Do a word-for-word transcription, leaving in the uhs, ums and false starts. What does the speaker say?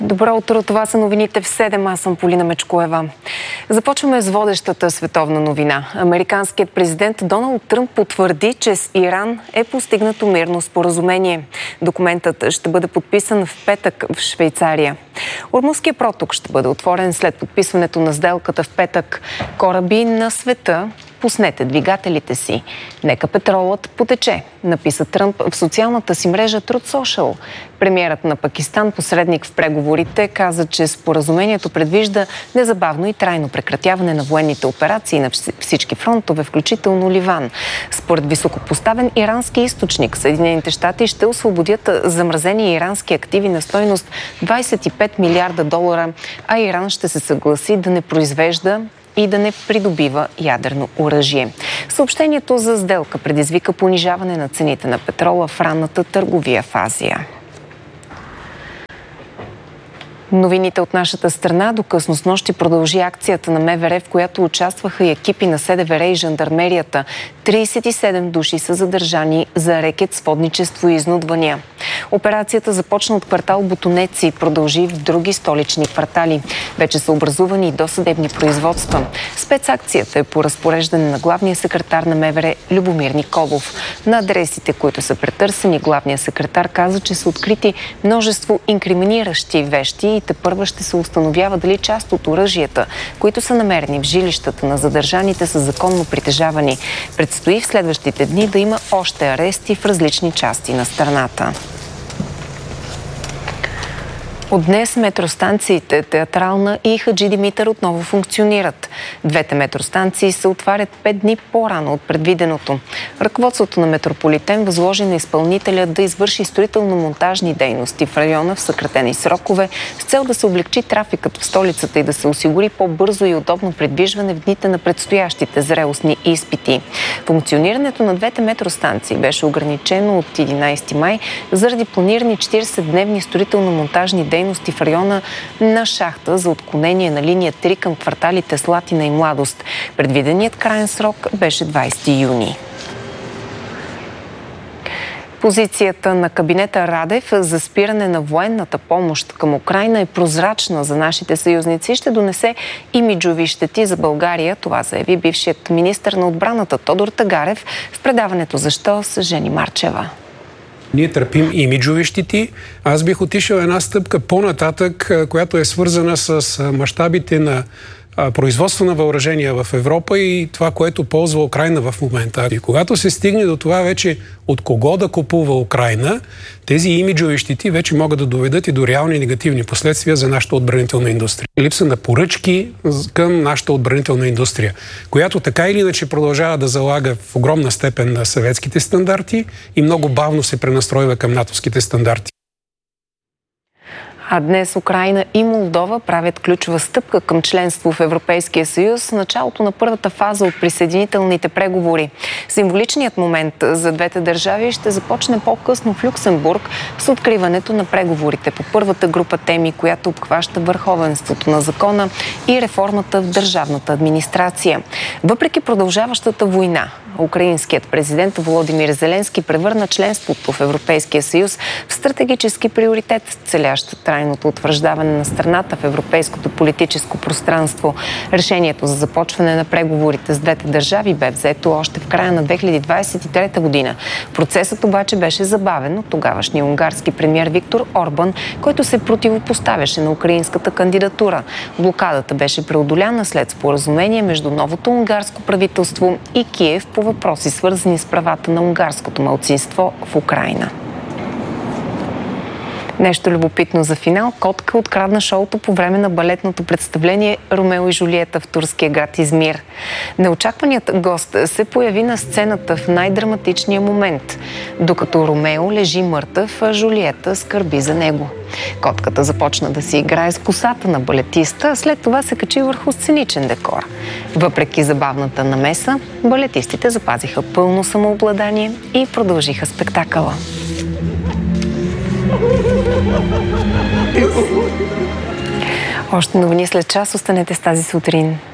Добро утро, това са новините в седем. Аз съм Полина Мечкоева. Започваме с водещата световна новина. Американският президент Доналд Тръмп потвърди, че с Иран е постигнато мирно споразумение. Документът ще бъде подписан в петък в Швейцария. Ормузският проток ще бъде отворен след подписването на сделката в петък. Кораби на света, пуснете двигателите си. Нека петролът потече, написа Тръмп в социалната си мрежа Truth Social. Премиерът на Пакистан, посредник в преговорите, каза, че споразумението предвижда незабавно и трайно прекратяване на военните операции на всички фронтове, включително Ливан. Според високопоставен ирански източник, Съединените щати ще освободят замразени ирански активи на стойност двадесет и пет милиарда долара, а Иран ще се съгласи да не произвежда и да не придобива ядрено оръжие. Съобщението за сделка предизвика понижаване на цените на петрола в ранната търговия в Азия. Новините от нашата страна. До късно снощи продължи акцията на МВР, в която участваха и екипи на СДВР и жандармерията. тридесет и седем души са задържани за рекет, сводничество и изнудвания. Операцията започна от квартал Ботунец и продължи в други столични квартали. Вече са образувани и досъдебни производства. Спецакцията е по разпореждане на главния секретар на МВР Любомир Николов. На адресите, които са претърсени, главният секретар каза, че са открити множество инкриминиращи вещи и тепърва ще се установява дали част от оръжията, които са намерени в жилищата на задържаните, са законно притежавани. Предстои в следващите дни да има още арести в различни части на страната. От днес метростанциите Театрална и Хаджи Димитър отново функционират. Двете метростанции се отварят пет дни по-рано от предвиденото. Ръководството на Метрополитен възложи на изпълнителя да извърши строително-монтажни дейности в района в съкратени срокове с цел да се облекчи трафикът в столицата и да се осигури по-бързо и удобно придвижване в дните на предстоящите зрелостни изпити. Функционирането на двете метростанции беше ограничено от единадесети май заради планирани четиридесетдневни строително-монтажни дейности в района на шахта за отклонение на линия три към кварталите Слатина и Младост. Предвиденият краен срок беше двадесети юни. Позицията на кабинета Радев за спиране на военната помощ към Украйна е прозрачна за нашите съюзници и ще донесе имиджови щети за България. Това заяви бившият министър на отбраната Тодор Тагарев в предаването "Защо" с Жени Марчева. Ние търпим имиджови щети. Аз бих отишъл една стъпка по-нататък, която е свързана с мащабите на производство на въоръжения в Европа и това, което ползва Украйна в момента. И когато се стигне до това вече от кого да купува Украйна, тези имиджови щети вече могат да доведат и до реални негативни последствия за нашата отбранителна индустрия. Липса на поръчки към нашата отбранителна индустрия, която така или иначе продължава да залага в огромна степен на съветските стандарти и много бавно се пренастройва към натовските стандарти. А днес Украйна и Молдова правят ключова стъпка към членство в Европейския съюз, началото на първата фаза от присъединителните преговори. Символичният момент за двете държави ще започне по-късно в Люксембург с откриването на преговорите по първата група теми, която обхваща върховенството на закона и реформата в държавната администрация. Въпреки продължаващата война, украинският президент Володимир Зеленски превърна членството в Европейския съюз в стратегически приоритет, целящ трайното утвърждаване на страната в европейското политическо пространство. Решението за започване на преговорите с двете държави бе взето още в края на две хиляди двадесет и трета година. Процесът обаче беше забавен от тогавашния унгарски премиер Виктор Орбан, който се противопоставяше на украинската кандидатура. Блокадата беше преодоляна след споразумение между новото унгарско правителство и Киев по въпроси, свързани с правата на унгарското малцинство в Украйна. Нещо любопитно за финал. Котка открадна шоуто по време на балетното представление "Ромео и Жулиета" в турския град Измир. Неочакваният гост се появи на сцената в най-драматичния момент. Докато Ромео лежи мъртъв, а Жулиета скърби за него. Котката започна да си играе с косата на балетиста, а след това се качи върху сценичен декор. Въпреки забавната намеса, балетистите запазиха пълно самообладание и продължиха спектакъла. Още новини след час. Останете с тази сутрин.